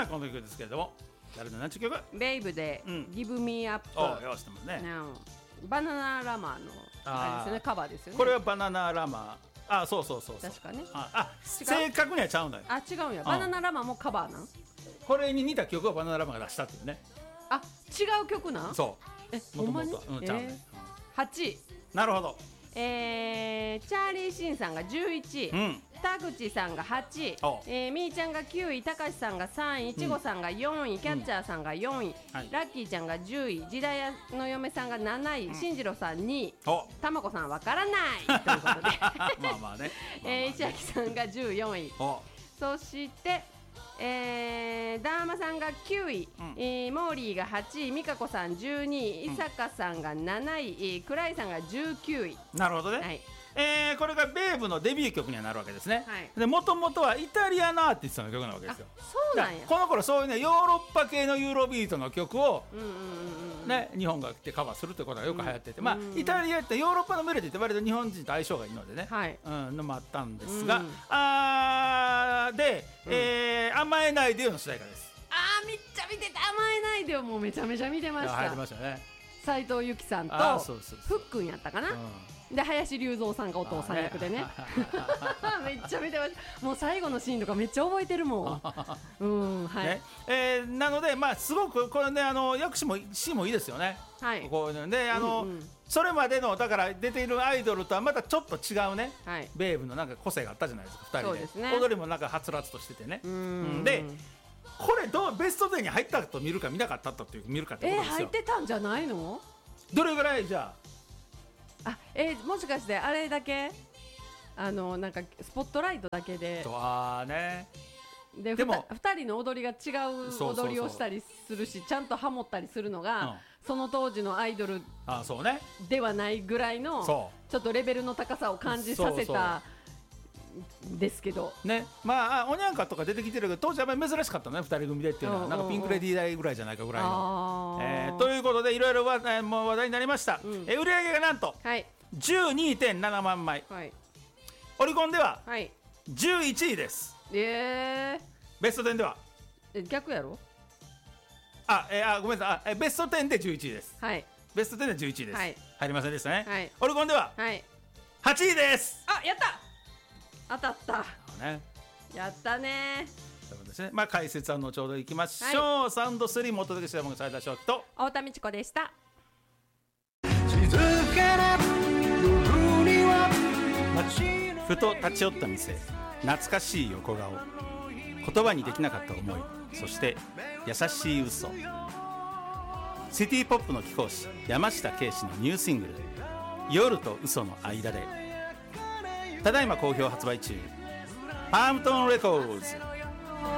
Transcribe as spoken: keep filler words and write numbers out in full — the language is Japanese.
この曲ですけれども、誰の何ちゅう曲？ ベイブで、 うん、 Give Me Up。 およしてますね。 バナナラマーのあれですよね、カバーですよね。 これはバナナラマー。あ、そうそうそうそう。 確かね。 あ、あ正確にはちゃうんだよ。 あ、違うんや。バナナラマーもカバーなん？ これに似た曲をバナナラマーが出したっていうね。 あ、違う曲なん？ そう。 え、ほんまに？ うん、ちゃうね。 はちい。 なるほど。 えー、チャーリー・シンさんがじゅういちい、うん、田口さんがはちい、えー、みーちゃんがきゅうい、たかしさんがさんい、いちごさんがよんい、うん、キャッチャーさんがよんい、うんはい、ラッキーちゃんがじゅうい、時代屋の嫁さんがなない、うん、進次郎さんにい、たまこさんわからないということでまあまあね、えー、石垣さんがじゅうよんい、そしてえー、ダーマさんがきゅうい、うんえー、モーリーがはちい、美香子さんじゅうにい、伊坂さんがなない、えー、クライさんがじゅうきゅうい。 なるほどね、はいえー、これがベーブのデビュー曲にはなるわけですね、 はい、 でもともとはイタリアのアーティストの曲なわけですよ。 そうなんや。 この頃そういうねヨーロッパ系のユーロビートの曲を、うんうんうんね、日本が来てカバーするってことがよく流行ってて、うんまあ、イタリアってヨーロッパのメロディーって割と日本人と相性がいいのでね、はいうん、のもあったんですが、うん、あで、うんえー、甘えないでよの主題歌です。 あーめっちゃ見てた。甘えないでよもうめちゃめちゃ見てました。 入ってましたね。 斉藤由貴さんとふっくんやったかな、うん、で林龍三さんがお父さん役でねめっちゃ見てました。もう最後のシーンとかめっちゃ覚えてるもんうんはいねえー、なので、まあ、すごくこれねあの役詞もシーンもいいですよね。はいこういうのであの、うんうん、それまでのだから出ているアイドルとはまたちょっと違うね、はい、ベーブのなんか個性があったじゃないですかふたり で, で、ね、踊りもなんかはつらつとしててね。うんうんでこれどうベストじゅうに入ったと見るか見なかったという見るかってことですよ。 えー、入ってたんじゃないの？ どれぐらいじゃああ、えー、もしかしてあれだけあのなんかスポットライトだけであねででもふたりの踊りが違う踊りをしたりするしちゃんとハモったりするのが、うん、その当時のアイドルではないぐらいのちょっとレベルの高さを感じさせたですけどね、まあおにゃんかとか出てきてるけど当時はあんまり珍しかったねふたり組でっていうのは、うん、なんかピンクレディー代ぐらいじゃないかぐらいの、えー、ということでいろいろ話題も話題になりました、うん、え売上がなんと、はい、じゅうにてんななまんまい、はい、オリコンでは、はい、じゅういちいです。えー、ベストじゅうではえ逆やろあ、えー、あごめんなさいあえベストじゅうでじゅういちいです、はい、ベストじゅうでじゅういちいです、はい、入りませんでしたね、はい、オリコンでは、はい、はちいです。 あやった当たった、ね、やったね。 そうですね、まあ、解説は後ほどいきましょう、はい、サウンドスリーもお届けしたもの斉田翔樹と太田美智子でした。 ふと立ち寄った店、懐かしい横顔、言葉にできなかった思い、そして優しい嘘。シティポップの貴公子山下圭史のニューシングル夜と嘘の間でただいま好評発売中、パームトーンレコーズ。